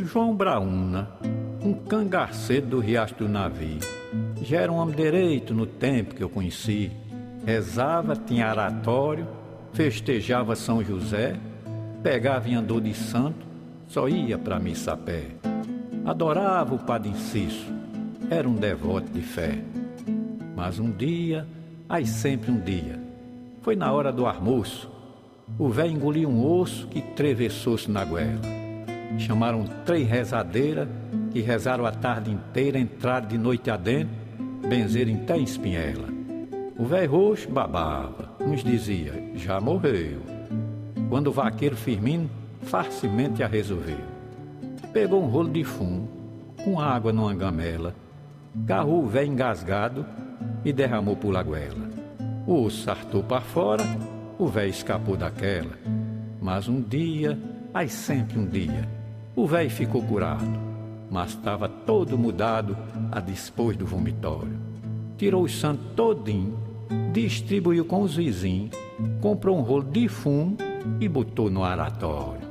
João Braúna, um cangaceiro do Riacho do Navio. Já era um homem direito no tempo que eu conheci. Rezava, tinha oratório, festejava São José, pegava em andor de santo, só ia pra missa a pé. Adorava o Padre Inciso, era um devoto de fé. Mas um dia, sempre um dia, foi na hora do almoço, o velho engoliu um osso que travessou-se na goela. Chamaram 3 rezadeiras que rezaram a tarde inteira, entraram de noite adentro, benzeram até em espinhela. O velho roxo babava, uns dizia, já morreu. Quando o vaqueiro Firmino farcemente a resolveu. Pegou um rolo de fumo, com água numa gamela, garrou o velho engasgado e derramou por lagoela. O osso sartou para fora, o velho escapou daquela. Mas um dia, sempre um dia, o velho ficou curado, mas estava todo mudado a dispor do vomitório. Tirou o santo todinho, distribuiu com os vizinhos, comprou um rolo de fumo e botou no aratório.